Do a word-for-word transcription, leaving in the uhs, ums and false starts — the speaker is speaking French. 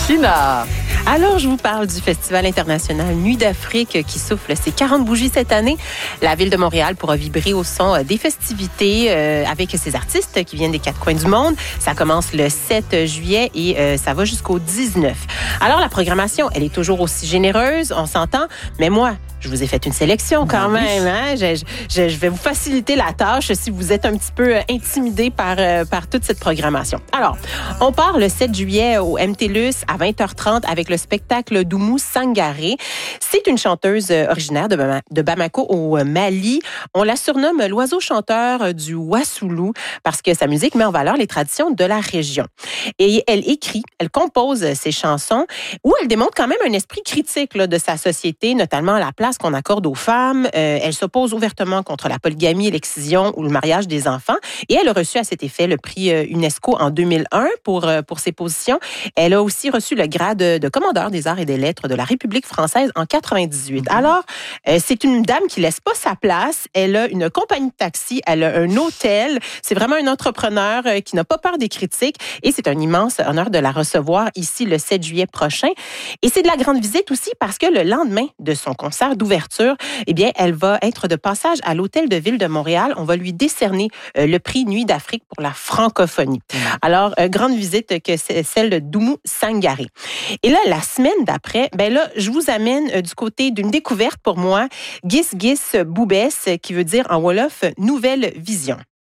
China. Alors, je vous parle du Festival international Nuit d'Afrique qui souffle ses quarante bougies cette année. La ville de Montréal pourra vibrer au son des festivités euh, avec ses artistes qui viennent des quatre coins du monde. Ça commence le sept juillet et euh, ça va jusqu'au dix-neuf. Alors, la programmation, elle est toujours aussi généreuse, on s'entend, mais moi, je vous ai fait une sélection quand oui. même. Hein? Je, je, je vais vous faciliter la tâche si vous êtes un petit peu intimidé par, euh, par toute cette programmation. Alors, on part le sept juillet au M T L U S à vingt heures trente avec le spectacle d'Oumou Sangaré. C'est une chanteuse originaire de, Bama- de Bamako au Mali. On la surnomme l'oiseau chanteur du Wassoulou parce que sa musique met en valeur les traditions de la région. Et elle écrit, elle compose ses chansons où elle démontre quand même un esprit critique là, de sa société, notamment la place qu'on accorde aux femmes. Euh, elle s'oppose ouvertement contre la polygamie, l'excision ou le mariage des enfants. Et elle a reçu à cet effet le prix UNESCO en deux mille un pour, pour ses positions. Elle a aussi reçu le grade de, de commandeur des arts et des lettres de la République française en quatre-vingt-dix-huit. Mm-hmm. Alors, euh, c'est une dame qui laisse pas sa place. Elle a une compagnie de taxi, elle a un hôtel. C'est vraiment un entrepreneur euh, qui n'a pas peur des critiques. Et c'est un immense honneur de la recevoir ici le sept juillet prochain. Et c'est de la grande visite aussi parce que le lendemain de son concert d'ouverture, eh bien, elle va être de passage à l'Hôtel de Ville de Montréal. On va lui décerner euh, le prix Nuit d'Afrique pour la francophonie. Mmh. Alors, euh, grande visite que c'est celle de d'Oumou Sangaré. Et là, la semaine d'après, ben là, je vous amène euh, du côté d'une découverte pour moi, Gis Gis Boubès, qui veut dire en Wolof, nouvelle vision.